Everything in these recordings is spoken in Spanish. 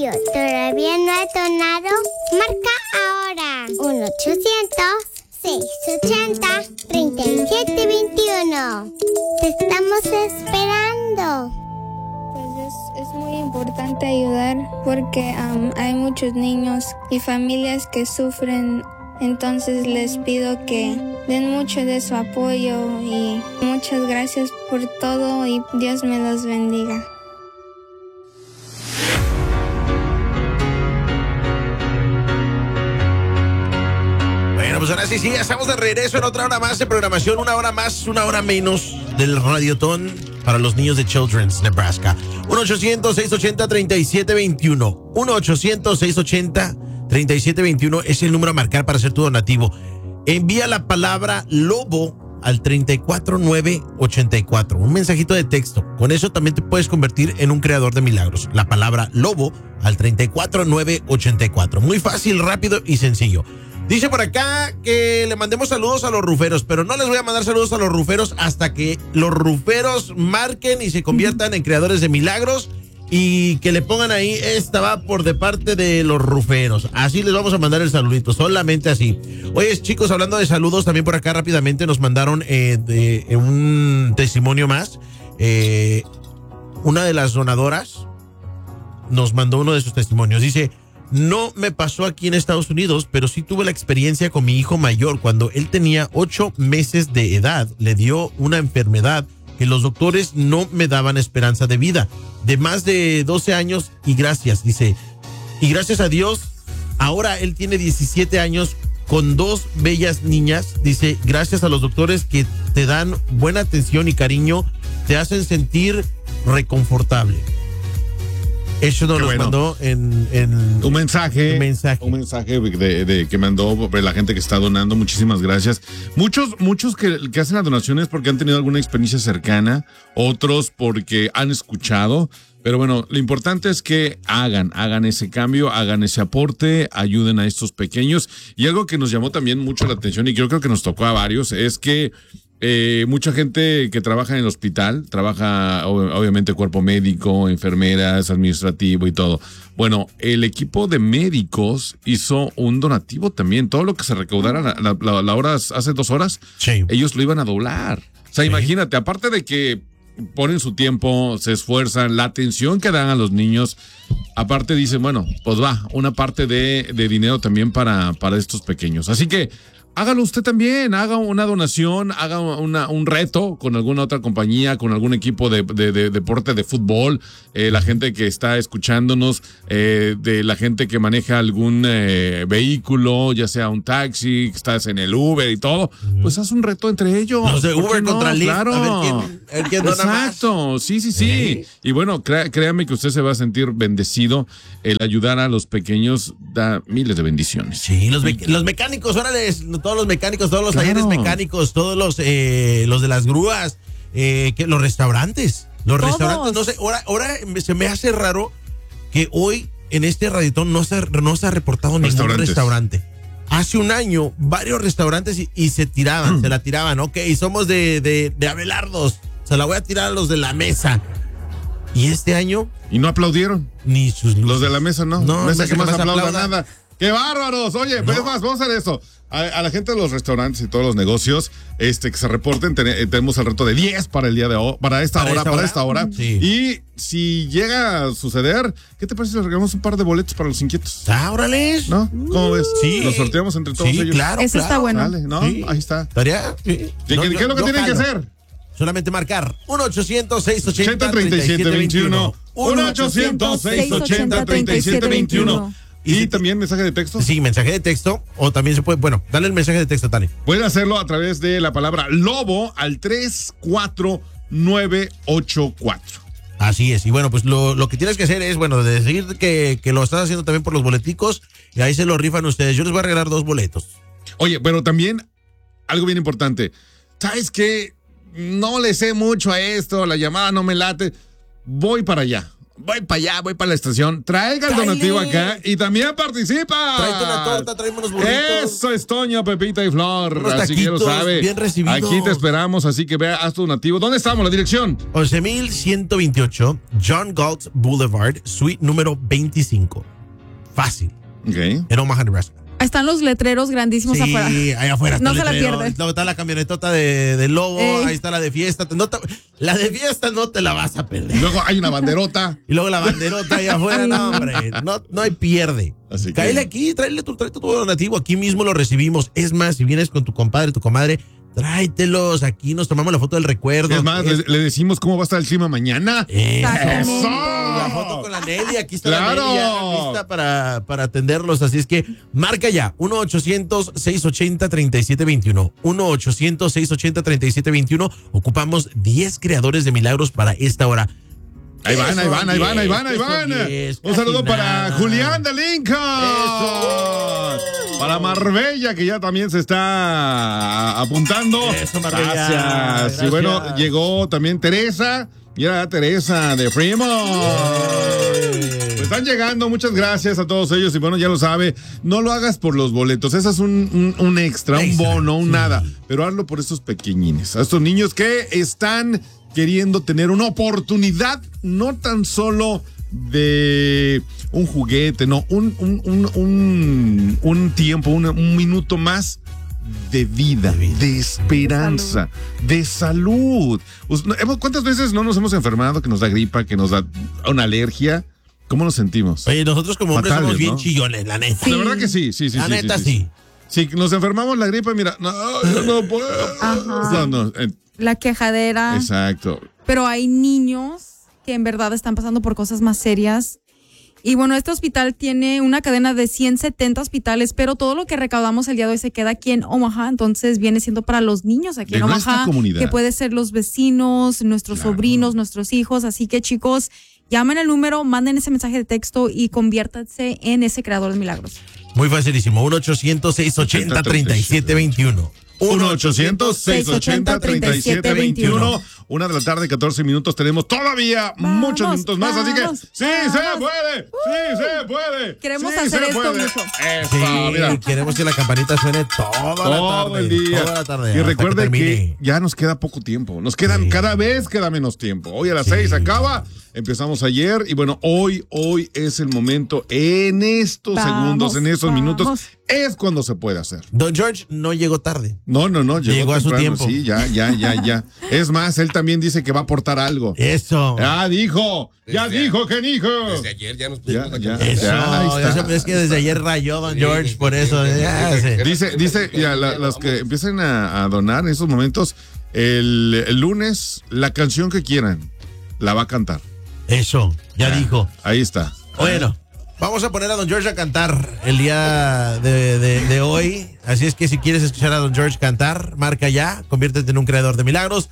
radio todavía no ha sonado? Marca ahora 1-800-680-3721. Te estamos esperando. Pues es muy importante ayudar porque hay muchos niños y familias que sufren. Entonces les pido que den mucho de su apoyo y muchas gracias por todo y Dios me los bendiga. Bueno, pues ahora sí, ya estamos de regreso en otra hora más de programación, una hora más, una hora menos del Radiotón para los niños de Children's Nebraska. 1-800-680-3721. 1-800-680-3721 es el número a marcar para hacer tu donativo. Envía la palabra lobo al 34984. Un mensajito de texto. Con eso también te puedes convertir en un creador de milagros. La palabra lobo al 34984. Muy fácil, rápido y sencillo. Dice por acá que le mandemos saludos a los ruferos, pero no les voy a mandar saludos a los ruferos hasta que los ruferos marquen y se conviertan en creadores de milagros y que le pongan ahí, esta va por de parte de los ruferos. Así les vamos a mandar el saludito, solamente así. Oye, chicos, hablando de saludos, también por acá rápidamente nos mandaron un testimonio más. Una de las donadoras nos mandó uno de sus testimonios. Dice: no me pasó aquí en Estados Unidos, pero sí tuve la experiencia con mi hijo mayor. Cuando él tenía 8 meses de edad, le dio una enfermedad que los doctores no me daban esperanza de vida. De más de 12 años y gracias a Dios, ahora él tiene 17 años con 2 bellas niñas. Dice, gracias a los doctores que te dan buena atención y cariño, te hacen sentir reconfortable. Eso nos lo mandó en un mensaje de que mandó la gente que está donando. Muchísimas gracias. Muchos que hacen las donaciones porque han tenido alguna experiencia cercana, otros porque han escuchado. Pero bueno, lo importante es que hagan ese cambio, hagan ese aporte, ayuden a estos pequeños. Y algo que nos llamó también mucho la atención y yo creo que nos tocó a varios es que mucha gente que trabaja en el hospital, trabaja obviamente cuerpo médico, enfermeras, administrativo y todo. Bueno, el equipo de médicos hizo un donativo también. Todo lo que se recaudara la hora hace 2 horas, sí, ellos lo iban a doblar. O sea, sí, imagínate, aparte de que ponen su tiempo, se esfuerzan, la atención que dan a los niños, aparte dicen, bueno, pues va, una parte de dinero también para estos pequeños. Así que hágalo usted también, haga una donación, haga un reto con alguna otra compañía, con algún equipo de deporte de fútbol, la gente que está escuchándonos, de la gente que maneja algún vehículo, ya sea un taxi, que estás en el Uber y todo, pues haz un reto entre ellos. Los de Uber contra Lyft, claro. a ver quién dona más. Exacto, sí. Y bueno, créame que usted se va a sentir bendecido. El ayudar a los pequeños da miles de bendiciones. Sí, los mecánicos, órale, todos los mecánicos, todos los talleres mecánicos, todos los de las grúas, los restaurantes. Los restaurantes, no sé, ahora se me hace raro que hoy en este Radiotón no se ha reportado ningún restaurante. Hace un año, varios restaurantes y se la tiraban. Ok, somos de Abelardos, se la voy a tirar a los de la mesa. Y este año... ¿Y no aplaudieron? Ni sus luces. Los de la mesa no. No, mesa que más aplauda aplaudan. nada. ¡Qué bárbaros! Oye, no. Pues más, vamos a hacer eso. A la gente de los restaurantes y todos los negocios que se reporten, tenemos el reto de 10 para el día de hoy, para esta hora. Sí. Y si llega a suceder, ¿qué te parece si les regalamos un par de boletos para los inquietos? ¡Órale! ¿No? ¿Cómo ves? Sí. Los sorteamos entre todos ellos. Claro, eso está bueno. Vale, ¿no? Sí. Ahí está. ¿Estaría? Sí. ¿Qué es lo que tienen que hacer? Solamente marcar 1-800-680-3721. 1-800-680-3721. ¿Y también mensaje de texto? Sí, mensaje de texto. O también se puede, bueno, dale el mensaje de texto, Tani. Pueden hacerlo a través de la palabra lobo al 34984. Así es. Y bueno, pues lo que tienes que hacer es, bueno, decir que lo estás haciendo también por los boleticos y ahí se lo rifan ustedes. Yo les voy a regalar 2 boletos. Oye, pero también algo bien importante. ¿Sabes qué? No le sé mucho a esto, la llamada no me late. Voy para allá. voy para allá, voy para la estación. Traiga el donativo acá y también participa. Tráete una torta, tráeme unos burritos. Eso es Toño, Pepita y Flor. Unos así que ya lo sabe. bien recibidos. Aquí te esperamos, así que vea, haz tu donativo. ¿Dónde estamos? La dirección. 11,128 John Galt Boulevard, suite número 25. Fácil. Ok. En Omaha, Nebraska. Están los letreros grandísimos afuera. Sí, ahí afuera. No está se el la letrero. pierde. Luego está la camionetota de Lobo, ahí está la de fiesta. La de fiesta no te la vas a perder. Luego hay una banderota. Y luego la banderota ahí afuera, no, hombre. No hay pierde. Así que... Cáele aquí, tráete tu donativo. Aquí mismo lo recibimos. Es más, si vienes con tu compadre, tu comadre, tráetelos. Aquí nos tomamos la foto del recuerdo. Es más, le decimos cómo va a estar el clima mañana. ¡Eso! La foto con la Nelly. Aquí está la Nelly ya lista para atenderlos. Así es que marca ya. 1-800-680-3721. 1-800-680-3721. Ocupamos 10 creadores de milagros para esta hora. Ahí van. Un saludo para Julián de Lincoln. Eso. Para Marbella, que ya también se está apuntando. Eso, Marbella. Gracias. Y bueno, llegó también Teresa. Mira, Teresa de Fremont. Pues están llegando, muchas gracias a todos ellos. Y bueno, ya lo sabe, no lo hagas por los boletos. Ese es un extra, un bono, un nada. Pero hazlo por estos pequeñines, a estos niños que están queriendo tener una oportunidad, no tan solo de un juguete, no, un tiempo, un minuto más de vida, de esperanza, de salud. ¿Cuántas veces no nos hemos enfermado, que nos da gripa, que nos da una alergia? ¿Cómo nos sentimos? Oye, nosotros como hombres somos bien, ¿no?, chillones, la neta. La verdad que sí. La neta sí. Si nos enfermamos la gripa, mira, no puedo. Ajá. No. La quejadera. Exacto. Pero hay niños que en verdad están pasando por cosas más serias. Y bueno, este hospital tiene una cadena de 170 hospitales, pero todo lo que recaudamos el día de hoy se queda aquí en Omaha, entonces viene siendo para los niños aquí en Omaha, que puede ser los vecinos, nuestros sobrinos, nuestros hijos. Así que, chicos, llamen el número, manden ese mensaje de texto y conviértanse en ese creador de milagros. Muy facilísimo, 1-800-680-3721. 1-800-680-3721. 1:14 p.m. Tenemos todavía muchos minutos más, así que ¡sí se puede! Queremos hacer esto mucho. Sí, mira, queremos que la campanita suene todo el día. Toda la tarde. Y recuerde que ya nos queda poco tiempo. Cada vez queda menos tiempo. Hoy a las 6 acaba. Empezamos ayer y bueno, hoy es el momento. En estos segundos, en estos minutos, es cuando se puede hacer. Don George no llegó tarde. No, llegó a su tiempo. Sí, ya. Es más, él también dice que va a aportar algo. Eso. Dijo que dijo. Desde ayer ya nos pusimos es que desde ayer rayó Don George, por eso. Dice los que empiecen a donar en esos momentos, el lunes, la canción que quieran, la va a cantar. Eso, ya dijo. Ahí está. Bueno, vamos a poner a Don George a cantar el día de hoy. Así es que si quieres escuchar a Don George cantar, marca ya, conviértete en un creador de milagros.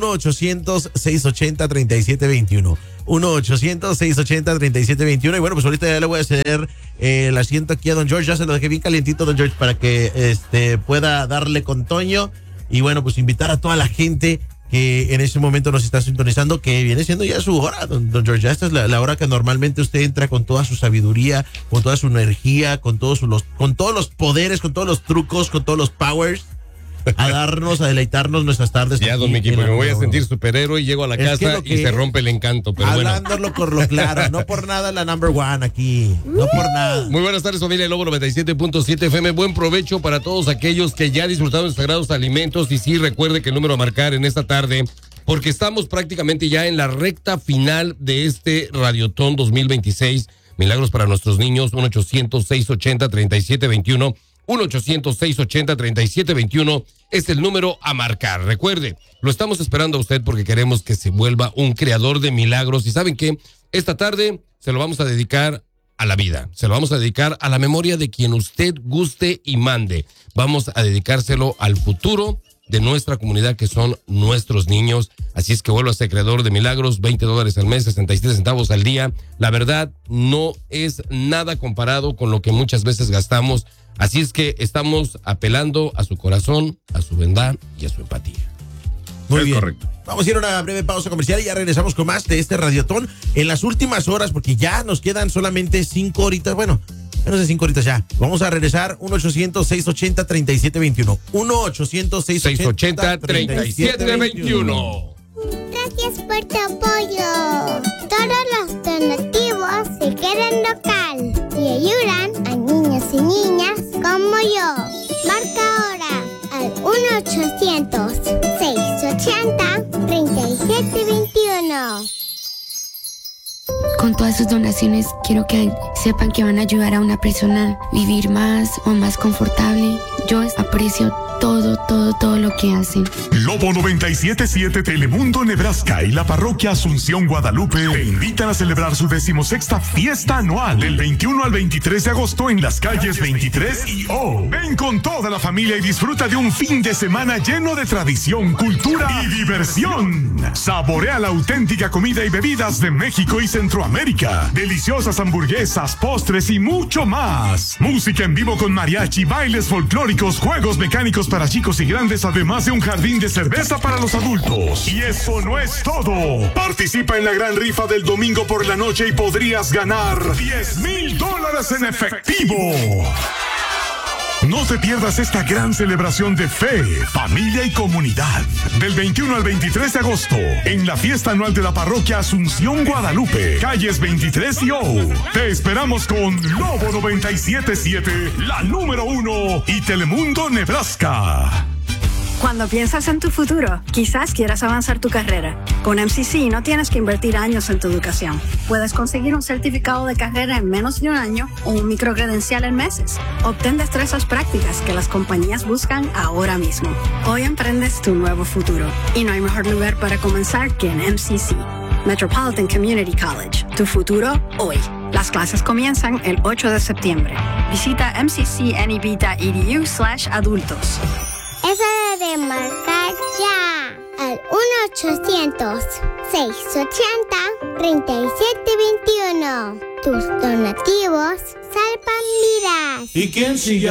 1-800-680-3721. 1-800-680-3721. Y bueno, pues ahorita ya le voy a ceder el asiento aquí a Don George. Ya se lo dejé bien calientito, Don George, para que pueda darle con Toño. Y bueno, pues invitar a toda la gente que en ese momento nos está sintonizando, que viene siendo ya su hora, don George. Ya esta es la hora que normalmente usted entra con toda su sabiduría, con toda su energía, con todos los poderes, con todos los trucos, con todos los powers, a deleitarnos nuestras tardes. Ya, don Mickey, porque me voy a sentir superhéroe y llego a la casa y se rompe el encanto. Pero hablándolo por lo claro, no por nada la number one aquí, no por nada. Muy buenas tardes, familia Lobo 97.7 FM. Buen provecho para todos aquellos que ya disfrutaron de sagrados alimentos. Y sí, recuerde que el número a marcar en esta tarde, porque estamos prácticamente ya en la recta final de este Radiotón 2026. Milagros para nuestros niños, 1-800-680-3721. 1-800-680-3721 es el número a marcar. Recuerde, lo estamos esperando a usted porque queremos que se vuelva un creador de milagros. Y ¿saben qué? Esta tarde se lo vamos a dedicar a la vida. Se lo vamos a dedicar a la memoria de quien usted guste y mande. Vamos a dedicárselo al futuro de nuestra comunidad, que son nuestros niños. Así es que vuelva a ser creador de milagros, $20 al mes, 67 centavos al día. La verdad, no es nada comparado con lo que muchas veces gastamos. Así es que estamos apelando a su corazón, a su bondad y a su empatía. Muy bien. Correcto. Vamos a ir a una breve pausa comercial y ya regresamos con más de este Radiotón en las últimas horas, porque ya nos quedan solamente 5 horitas. Bueno, menos de 5 horitas ya. Vamos a regresar 1-800-680-3721. 1-800-680-3721. Gracias por tu apoyo. Todos los donativos se quedan local y ayudan a niños y niñas como yo. Marca ahora al 1-800-680-3721. Con todas sus donaciones quiero que sepan que van a ayudar a una persona a vivir más o más confortable. Yo aprecio todo lo que hacen. Lobo 97.7 Telemundo Nebraska y la parroquia Asunción Guadalupe te invitan a celebrar su 16ª fiesta anual del 21 al 23 de agosto en las calles 23 y O. Ven con toda la familia y disfruta de un fin de semana lleno de tradición, cultura y diversión. Saborea la auténtica comida y bebidas de México y Centroamérica. Deliciosas hamburguesas, postres y mucho más. Música en vivo con mariachi, bailes folclóricos, juegos mecánicos para chicos y grandes, además de un jardín de cerveza para los adultos. Y eso no es todo. Participa en la gran rifa del domingo por la noche y podrías ganar $10,000 en efectivo. No te pierdas esta gran celebración de fe, familia y comunidad. Del 21 al 23 de agosto, en la fiesta anual de la parroquia Asunción Guadalupe, calles 23 y O. Te esperamos con Lobo 97.7, la número 1 y Telemundo Nebraska. Cuando piensas en tu futuro, quizás quieras avanzar tu carrera. Con MCC no tienes que invertir años en tu educación. Puedes conseguir un certificado de carrera en menos de un año o un microcredencial en meses. Obtén destrezas prácticas que las compañías buscan ahora mismo. Hoy emprendes tu nuevo futuro. Y no hay mejor lugar para comenzar que en MCC. Metropolitan Community College. Tu futuro hoy. Las clases comienzan el 8 de septiembre. Visita mccneb.edu/adultos. Es hora de marcar ya al 1-800-680-3721. Tus donativos salvan vidas. ¿Y quién sigue?